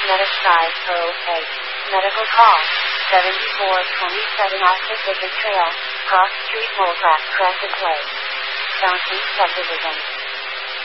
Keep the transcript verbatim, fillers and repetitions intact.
Medic five oh eight. Medical call. seventy-four twenty-seven off Pacific Trail, Cross Street, Bullcrap Crescent Way. Bounty Subdivision.